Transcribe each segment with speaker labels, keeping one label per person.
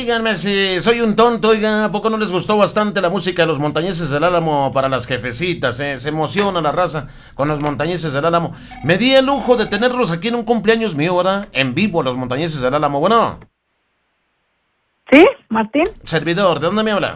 Speaker 1: Díganme si soy un tonto, oiga, ¿a poco no les gustó bastante la música de los Montañeses del Álamo para las jefecitas? Se emociona la raza con los Montañeses del Álamo. Me di el lujo de tenerlos aquí en un cumpleaños mío, ¿verdad? En vivo, los Montañeses del Álamo. Bueno.
Speaker 2: ¿Sí, Martín?
Speaker 1: Servidor, ¿de dónde me habla?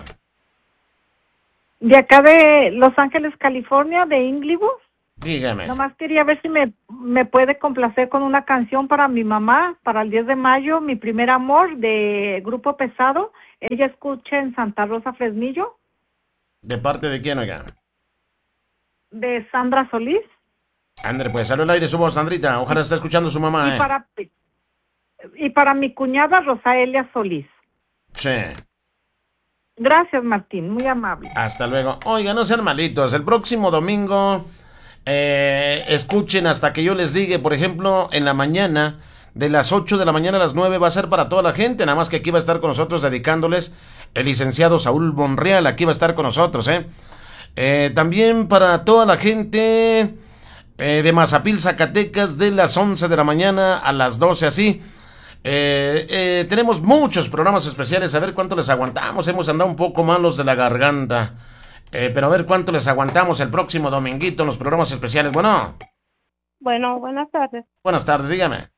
Speaker 2: De acá de Los Ángeles, California, de Inglewood.
Speaker 1: Dígame.
Speaker 2: Nomás quería ver si me puede complacer con una canción para mi mamá, para el 10 de mayo, Mi Primer Amor, de Grupo Pesado. Ella escucha en Santa Rosa, Fresnillo.
Speaker 1: ¿De parte de quién, oiga?
Speaker 2: De Sandra Solís.
Speaker 1: André, pues salió al aire su voz, Sandrita. Ojalá esté escuchando su mamá,
Speaker 2: Y para mi cuñada Rosaelia Solís.
Speaker 1: Sí.
Speaker 2: Gracias, Martín, muy amable.
Speaker 1: Hasta luego. Oiga, no sean malitos. El próximo domingo, escuchen hasta que yo les diga, por ejemplo, en la mañana, de las 8 de la mañana a las 9, va a ser para toda la gente. Nada más que aquí va a estar con nosotros dedicándoles el licenciado Saúl Monreal. Aquí va a estar con nosotros, también para toda la gente de Mazapil, Zacatecas, de las 11 de la mañana a las 12, así. Tenemos muchos programas especiales. A ver cuánto les aguantamos. Hemos andado un poco malos de la garganta, pero a ver cuánto les aguantamos el próximo dominguito en los programas especiales. Bueno,
Speaker 3: buenas tardes.
Speaker 1: Buenas tardes, dígame.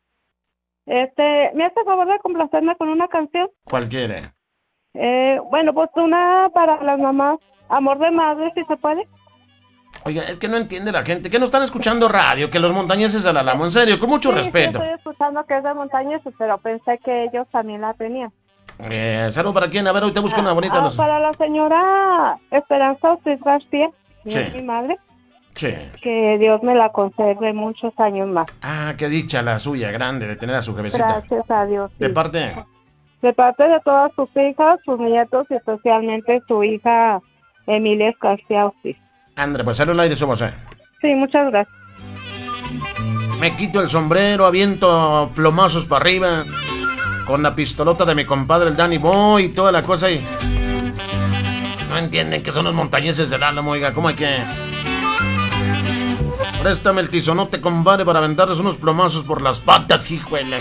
Speaker 3: ¿Me hace favor de complacerme con una canción?
Speaker 1: ¿Cuál quiere?
Speaker 3: Pues una para las mamás. Amor de madre, si se puede.
Speaker 1: Oiga, es que no entiende la gente. Que no están escuchando radio, que los Montañeses del Álamo. En serio, con mucho respeto.
Speaker 3: Sí, estoy escuchando que es de Montañeses, pero pensé que ellos también la tenían.
Speaker 1: ¿Salud para quién? A ver, hoy te busco una bonita.
Speaker 3: Para la señora Esperanza Ortiz García,
Speaker 1: sí.
Speaker 3: Mi madre.
Speaker 1: Sí.
Speaker 3: Que Dios me la conserve muchos años más.
Speaker 1: Ah, qué dicha la suya, grande, de tener a su jefecita.
Speaker 3: Gracias a Dios.
Speaker 1: ¿De parte?
Speaker 3: De parte de todas sus hijas, sus nietos y especialmente su hija Emilia García Ortiz.
Speaker 1: André, pues sale al aire su voz,
Speaker 3: Sí, muchas gracias.
Speaker 1: Me quito el sombrero, aviento plomazos para arriba, con la pistolota de mi compadre el Danny Boy y toda la cosa y... No entienden que son los Montañeses del Álamo, oiga, ¿cómo hay que...? Préstame el tizonote, compadre, para aventarles unos plomazos por las patas, hijuela.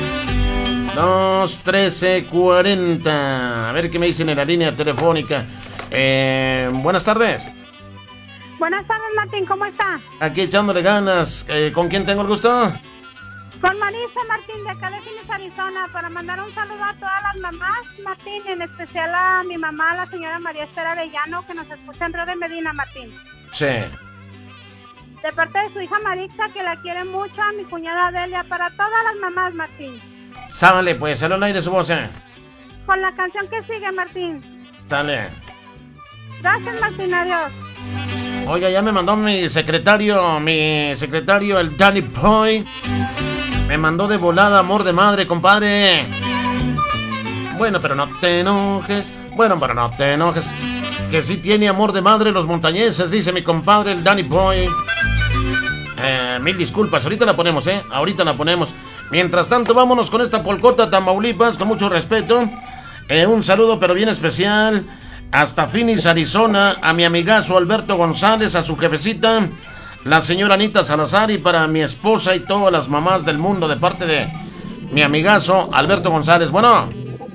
Speaker 1: 2-13-40. A ver qué me dicen en la línea telefónica. Buenas tardes.
Speaker 4: Buenas tardes, Martín, ¿cómo está?
Speaker 1: Aquí echándole ganas. ¿Con quién tengo el gusto?
Speaker 4: Con Marisa, Martín, de acá de Phoenix, Arizona, para mandar un saludo a todas las mamás, Martín, en especial a mi mamá, la señora María Esther Arellano, que nos escucha en Río de Medina, Martín.
Speaker 1: Sí.
Speaker 4: De parte de su hija Marixa, que la quiere mucho, a mi cuñada Delia, para todas las mamás, Martín.
Speaker 1: Sale, pues, sale al aire su voz,
Speaker 4: Con la canción que sigue, Martín.
Speaker 1: Sale.
Speaker 4: Gracias, Martín, adiós.
Speaker 1: Oiga, ya me mandó mi secretario, el Danny Boy. Me mandó de volada Amor de Madre, compadre. Bueno, pero no te enojes. Que sí tiene Amor de Madre los Montañeses, dice mi compadre, el Danny Boy. Mil disculpas, ahorita la ponemos, ahorita la ponemos. Mientras tanto, vámonos con esta polcota Tamaulipas, con mucho respeto. Un saludo, pero bien especial, hasta Phoenix, Arizona, a mi amigazo Alberto González, a su jefecita, la señora Anita Salazar, y para mi esposa y todas las mamás del mundo, de parte de mi amigazo Alberto González. Bueno.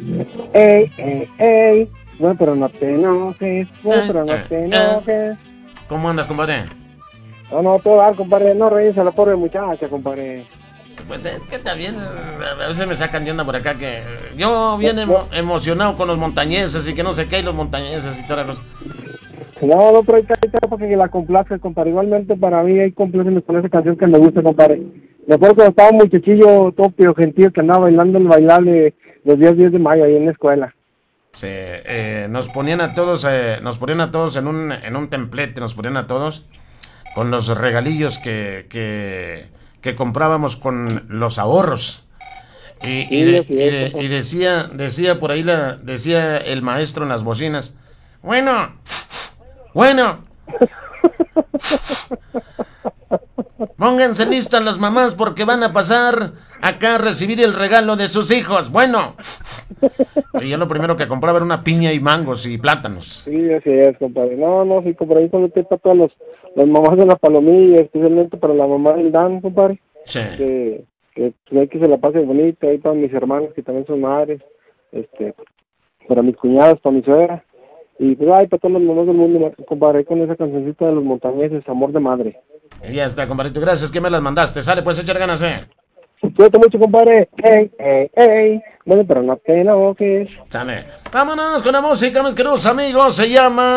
Speaker 5: Ey. Bueno, pero no te enojes.
Speaker 1: ¿Cómo andas, compadre?
Speaker 5: No, todo dar, compadre. No reíes a la pobre muchacha, compadre.
Speaker 1: Pues es que también a veces me sacan de onda por acá, que yo bien emocionado con los montañeses y que no sé qué hay los montañeses y todas las cosas.
Speaker 5: No, pero ahí está para que la complazca, compadre. Igualmente para mí hay complacen con esa canción que me gusta, compadre. Me acuerdo cuando estaba un muchachillo todo pio gentío que andaba bailando el bailable los días 10 de mayo ahí en la escuela.
Speaker 1: Sí, nos ponían a todos en un templete, nos ponían a todos con los regalillos que comprábamos con los ahorros. Y decía por ahí, decía el maestro en las bocinas, bueno, pónganse listas las mamás porque van a pasar acá a recibir el regalo de sus hijos. Bueno. Y yo lo primero que compraba era una piña y mangos y plátanos.
Speaker 5: Sí, así es, compadre. No, sí, compadre, ahí cuando te para todas las mamás de la palomilla, especialmente para la mamá del Dan, compadre.
Speaker 1: Sí.
Speaker 5: Que se la pase bonita, ahí para mis hermanos que también son madres. para mis cuñados, para mi suegra. Y pues, ay, para todos los mamás del mundo, compadre, con esa cancioncita de los montañeses, Amor de Madre.
Speaker 1: Y ya está, compadrito. Gracias que me las mandaste. Sale, pues, echar ganas,
Speaker 5: Cuídate mucho, compadre. Ey, ey, ey. Bueno, pero no te enojes.
Speaker 1: Sale. Vámonos con la música, mis queridos amigos. Se llama...